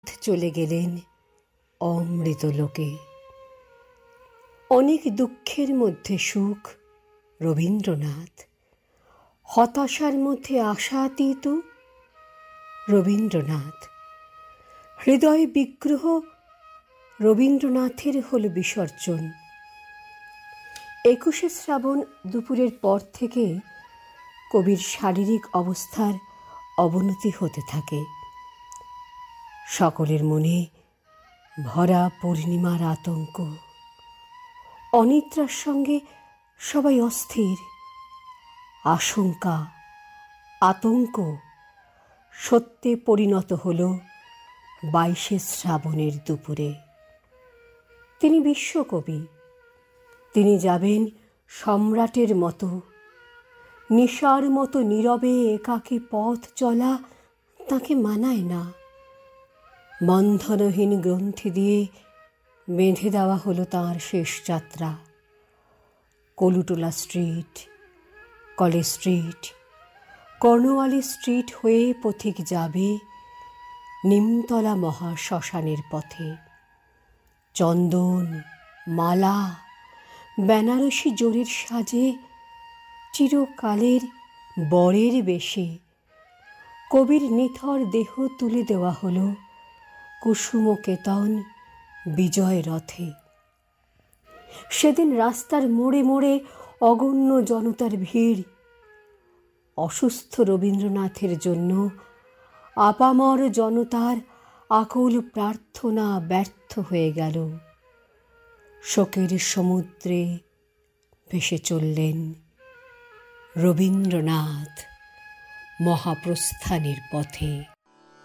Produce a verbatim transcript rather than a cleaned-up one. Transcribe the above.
চলে গেলেন অমৃত লোকে। অনেক দুঃখের মধ্যে সুখ রবীন্দ্রনাথ, হতাশার মধ্যে আশাতীত রবীন্দ্রনাথ। হৃদয় বিগ্রহ রবীন্দ্রনাথের হল বিসর্জন। একুশে শ্রাবণ দুপুরের পর থেকে কবির শারীরিক অবস্থার অবনতি হতে থাকে। সকলের মনে ভরা পূর্ণিমার আতঙ্ক। অনিদ্রার সঙ্গে সবাই অস্থির। আশঙ্কা, আতঙ্ক সত্যে পরিণত হল বাইশে শ্রাবণের দুপুরে। তিনি বিশ্বকবি, তিনি যাবেন সম্রাটের মতো। নিশার মতো নীরবে একাকী পথ চলা তাকে মানায় না। বন্ধনহীন গ্রন্থি দিয়ে বেঁধে দেওয়া হলো তাঁর শেষ যাত্রা। Colootola street, college street, কর্নওয়ালি street হয়ে পথিক যাবে নিমতলা মহাশ্মশানের পথে। চন্দন, মালা, বেনারসি জোরের সাজে চিরকালের বরের বেশে কবির নিথর দেহ তুলে দেওয়া হলো কুসুমকেতন বিজয় রথে। সেদিন রাস্তার মোড়ে মোড়ে অগণ্য জনতার ভিড়। অসুস্থ রবীন্দ্রনাথের জন্য আপামর জনতার আকুল প্রার্থনা ব্যর্থ হয়ে গেল। শোকের সমুদ্রে ভেসে চললেন রবীন্দ্রনাথ মহাপ্রস্থানের পথে।